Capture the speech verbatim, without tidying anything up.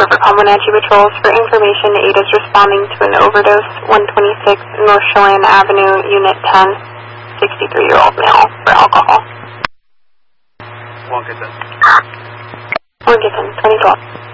River Palm Wenatchee Patrols. For information, A I D is responding to an overdose, one twenty-six North Chelan Avenue, Unit ten, sixty-three-year-old male, for alcohol. Wonkerton. Wonkerton, twenty twelve.